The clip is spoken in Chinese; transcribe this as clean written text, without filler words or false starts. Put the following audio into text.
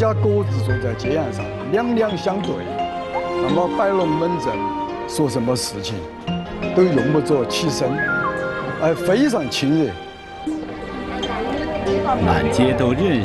家各自坐在街沿上，两两相对，那么摆龙门阵，说什么事情都用不着起身，非常亲热。 满街都认